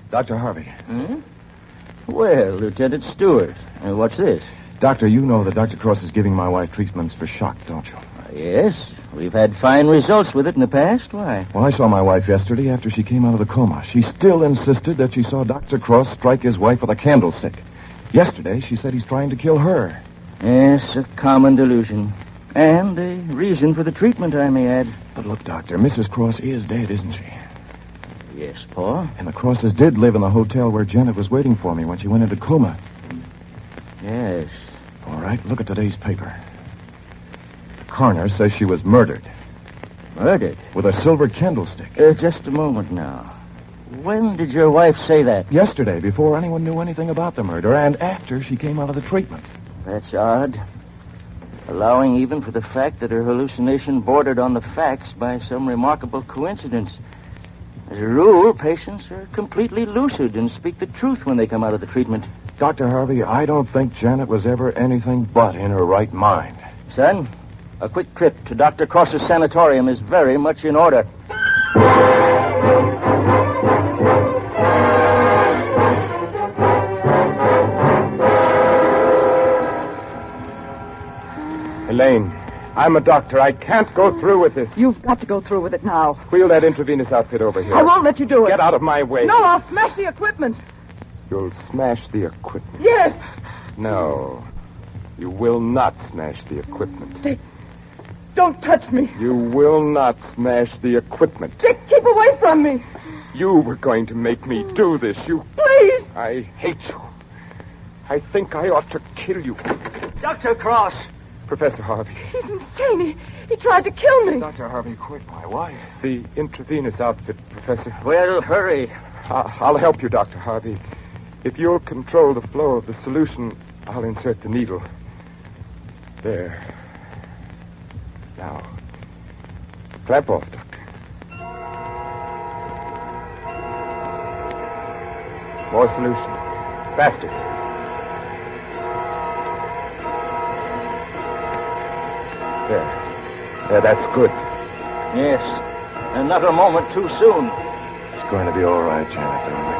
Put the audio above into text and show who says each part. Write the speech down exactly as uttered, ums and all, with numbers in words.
Speaker 1: Doctor Harvey.
Speaker 2: Hmm? Well, Lieutenant Stewart, uh, what's this?
Speaker 1: Doctor, you know that Doctor Cross is giving my wife treatments for shock, don't you?
Speaker 2: Uh, yes, we've had fine results with it in the past. Why?
Speaker 1: Well, I saw my wife yesterday after she came out of the coma. She still insisted that she saw Doctor Cross strike his wife with a candlestick. Yesterday, she said he's trying to kill her.
Speaker 2: Yes, a common delusion. And a reason for the treatment, I may add.
Speaker 1: But look, Doctor, Missus Cross is dead, isn't she?
Speaker 2: Yes, Paul.
Speaker 1: And the Crosses did live in the hotel where Janet was waiting for me when she went into coma.
Speaker 2: Yes.
Speaker 1: All right, look at today's paper. The coroner says she was murdered.
Speaker 2: Murdered?
Speaker 1: With a silver candlestick.
Speaker 2: Uh, just a moment now. When did your wife say that?
Speaker 1: Yesterday, before anyone knew anything about the murder, and after she came out of the treatment.
Speaker 2: That's odd. Allowing even for the fact that her hallucination bordered on the facts by some remarkable coincidence. As a rule, patients are completely lucid and speak the truth when they come out of the treatment.
Speaker 1: Doctor Harvey, I don't think Janet was ever anything but in her right mind.
Speaker 2: Son, a quick trip to Doctor Cross's sanatorium is very much in order.
Speaker 3: Elaine, I'm a doctor. I can't go through with this.
Speaker 4: You've got to go through with it now.
Speaker 3: Wheel that intravenous outfit over here.
Speaker 4: I won't let you do it.
Speaker 3: Get out of my way.
Speaker 4: No, I'll smash the equipment.
Speaker 3: You'll smash the equipment.
Speaker 4: Yes.
Speaker 3: No. You will not smash the equipment.
Speaker 4: Dick, don't touch me.
Speaker 3: You will not smash the equipment.
Speaker 4: Dick, keep away from me.
Speaker 3: You were going to make me do this. You...
Speaker 4: Please.
Speaker 3: I hate you. I think I ought to kill you.
Speaker 2: Doctor Cross.
Speaker 3: Professor Harvey.
Speaker 4: He's insane. He, he tried to kill me.
Speaker 1: Doctor Harvey, quick, my wife.
Speaker 3: The intravenous outfit, Professor.
Speaker 2: Well, hurry.
Speaker 3: I- I'll help you, Doctor Harvey. If you'll control the flow of the solution, I'll insert the needle. There. Now, clamp off, Doctor. More solution. Faster. There. There, that's good.
Speaker 2: Yes. Another moment too soon.
Speaker 1: It's going to be all right, Janet, darling.